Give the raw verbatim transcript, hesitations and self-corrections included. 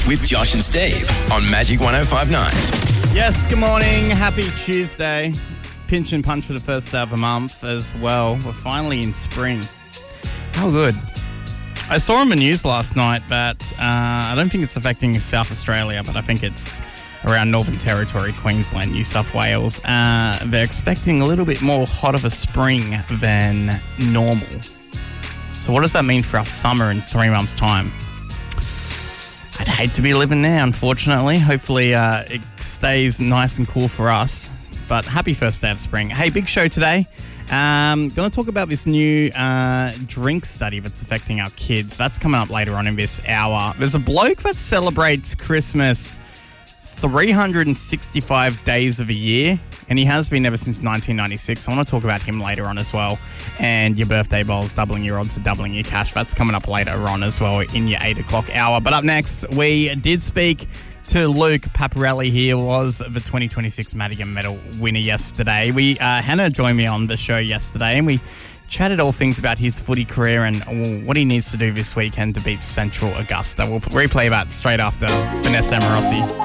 with Josh and Steve on Magic one oh five point nine. Yes, good morning. Happy Tuesday. Pinch and punch for the first day of the month as well. We're finally in spring. How good. I saw on the news last night that uh, I don't think it's affecting South Australia, but I think it's around Northern Territory, Queensland, New South Wales. Uh, they're expecting a little bit more hot of a spring than normal. So what does that mean for our summer in three months' time? I'd hate to be living there, unfortunately. Hopefully uh, it stays nice and cool for us. But happy first day of spring. Hey, big show today. Um, going to talk about this new uh, drink study that's affecting our kids. That's coming up later on in this hour. There's a bloke that celebrates Christmas three hundred sixty-five days of a year, and he has been ever since nineteen ninety-six. I want to talk about him later on as well. And your birthday bowls, doubling your odds, doubling your cash. That's coming up later on as well in your eight o'clock hour. But up next, we did speak to Luke Paparelli. He was the twenty twenty-six Madigan Medal winner yesterday. We uh, Hannah joined me on the show yesterday, and we chatted all things about his footy career and what he needs to do this weekend to beat Central Augusta. We'll replay that straight after Vanessa Amorosi.